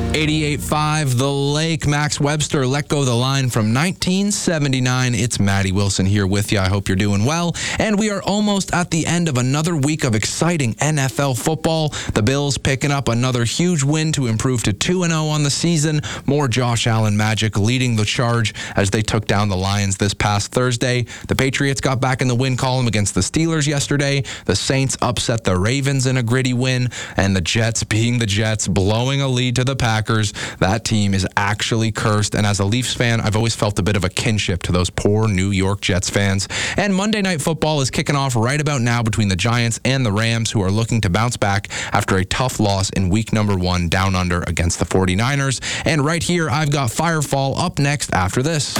88.5 The Lake. Max Webster let go the line from 1979. It's Maddie Wilson here with you. I hope you're doing well. And we are almost at the end of another week of exciting NFL football. The Bills picking up another huge win to improve to 2-0 on the season. More Josh Allen magic leading the charge as they took down the Lions this past Thursday. The Patriots got back in the win column against the Steelers yesterday. The Saints upset the Ravens in a gritty win. And the Jets, being the Jets, blowing a lead to the Packers. That team is actually cursed. And as a Leafs fan, I've always felt a bit of a kinship to those poor New York Jets fans. And Monday Night Football is kicking off right about now between the Giants and the Rams, who are looking to bounce back after a tough loss in week number 1 down under against the 49ers. And right here, I've got Firefall up next after this.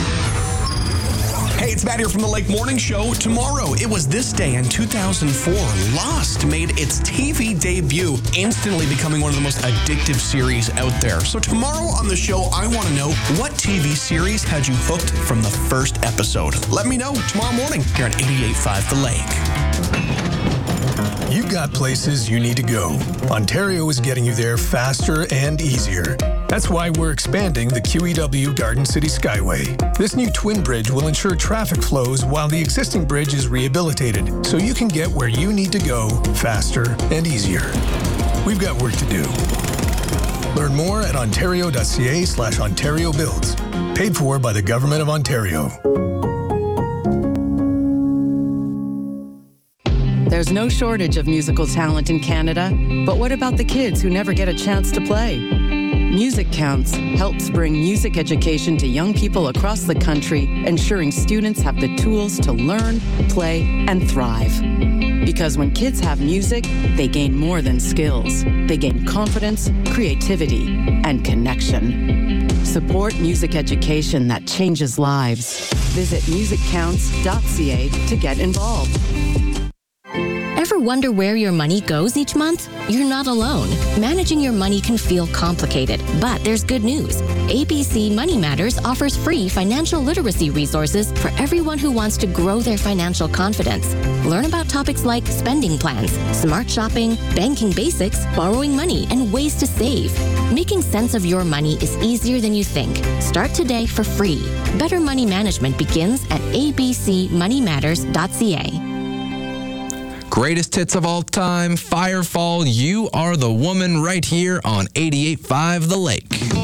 Hey, it's Matt here from the Lake Morning Show. Tomorrow, it was this day in 2004, Lost made its TV debut, instantly becoming one of the most addictive series out there. So tomorrow on the show, I want to know, what TV series had you hooked from the first episode? Let me know tomorrow morning here on 88.5 The Lake. You've got places you need to go. Ontario is getting you there faster and easier. That's why we're expanding the QEW Garden City Skyway. This new twin bridge will ensure traffic flows while the existing bridge is rehabilitated, so you can get where you need to go faster and easier. We've got work to do. Learn more at ontario.ca/Ontario Builds. Paid for by the Government of Ontario. There's no shortage of musical talent in Canada, but what about the kids who never get a chance to play? Music Counts helps bring music education to young people across the country, ensuring students have the tools to learn, play, and thrive. Because when kids have music, they gain more than skills. They gain confidence, creativity, and connection. Support music education that changes lives. Visit musiccounts.ca to get involved. Ever wonder where your money goes each month? You're not alone. Managing your money can feel complicated, but there's good news. ABC Money Matters offers free financial literacy resources for everyone who wants to grow their financial confidence. Learn about topics like spending plans, smart shopping, banking basics, borrowing money, and ways to save. Making sense of your money is easier than you think. Start today for free. Better money management begins at abcmoneymatters.ca. Greatest hits of all time, Firefall, You Are the Woman, right here on 88.5 The Lake.